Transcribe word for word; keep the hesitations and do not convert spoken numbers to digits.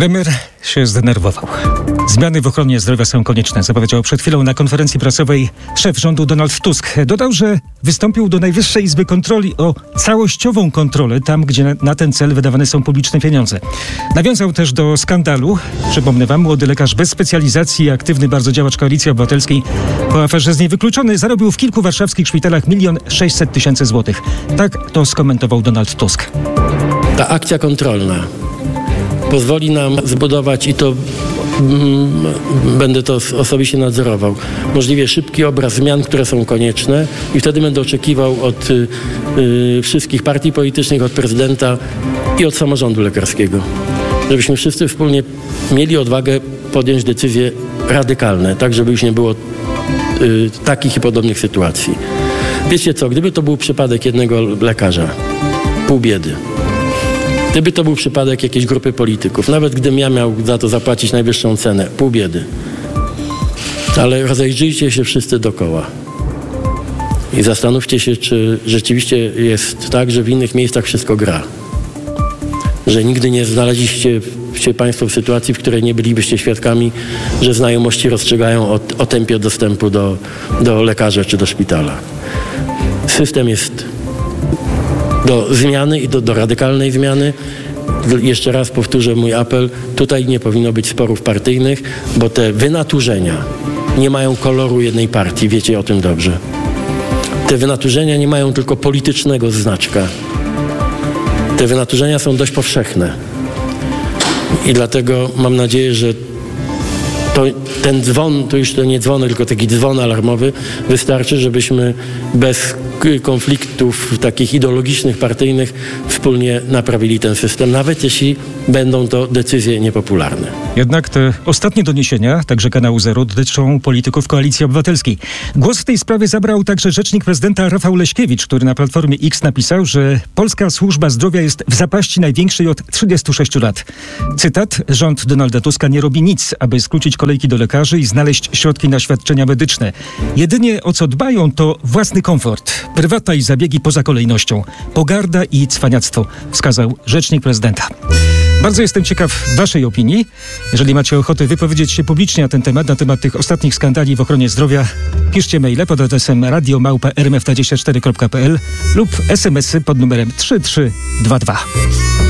Premier się zdenerwował. Zmiany w ochronie zdrowia są konieczne, zapowiedział przed chwilą na konferencji prasowej szef rządu Donald Tusk. Dodał, że wystąpił do Najwyższej Izby Kontroli o całościową kontrolę tam, gdzie na ten cel wydawane są publiczne pieniądze. Nawiązał też do skandalu. Przypomnę wam, młody lekarz bez specjalizacji, aktywny bardzo działacz Koalicji Obywatelskiej, po aferze z niej wykluczony, zarobił w kilku warszawskich szpitalach milion sześćset tysięcy złotych. Tak to skomentował Donald Tusk. Ta akcja kontrolna pozwoli nam zbudować, i to mm, będę to osobiście nadzorował, możliwie szybki obraz zmian, które są konieczne, i wtedy będę oczekiwał od y, y, wszystkich partii politycznych, od prezydenta i od samorządu lekarskiego, żebyśmy wszyscy wspólnie mieli odwagę podjąć decyzje radykalne, tak żeby już nie było y, takich i podobnych sytuacji. Wiecie co, gdyby to był przypadek jednego lekarza, pół biedy. Gdyby to był przypadek jakiejś grupy polityków, nawet gdybym ja miał za to zapłacić najwyższą cenę, pół biedy. Ale rozejrzyjcie się wszyscy dookoła i zastanówcie się, czy rzeczywiście jest tak, że w innych miejscach wszystko gra. Że nigdy nie znaleźliście się państwo w sytuacji, w której nie bylibyście świadkami, że znajomości rozstrzygają o, o tempie dostępu do, do lekarza czy do szpitala. System jest do zmiany i do, do radykalnej zmiany. Jeszcze raz powtórzę mój apel. Tutaj nie powinno być sporów partyjnych, bo te wynaturzenia nie mają koloru jednej partii. Wiecie o tym dobrze. Te wynaturzenia nie mają tylko politycznego znaczka. Te wynaturzenia są dość powszechne. I dlatego mam nadzieję, że to, ten dzwon, to już to nie dzwon, tylko taki dzwon alarmowy wystarczy, żebyśmy bez konfliktów takich ideologicznych, partyjnych wspólnie naprawili ten system, nawet jeśli będą to decyzje niepopularne. Jednak te ostatnie doniesienia, także kanału Zero, dotyczą polityków Koalicji Obywatelskiej. Głos w tej sprawie zabrał także rzecznik prezydenta Rafał Leśkiewicz, który na Platformie X napisał, że polska służba zdrowia jest w zapaści największej od trzydziestu sześciu lat. Cytat: rząd Donalda Tuska nie robi nic, aby skrócić kolejki do lekarzy i znaleźć środki na świadczenia medyczne. Jedynie o co dbają, to własny komfort. Prywata i zabiegi poza kolejnością. Pogarda i cwaniactwo, wskazał rzecznik prezydenta. Bardzo jestem ciekaw waszej opinii. Jeżeli macie ochotę wypowiedzieć się publicznie na ten temat, na temat tych ostatnich skandali w ochronie zdrowia, piszcie maile pod adresem radio małpa r m f dwadzieścia cztery kropka p l lub es em esy pod numerem trzy trzy dwa dwa.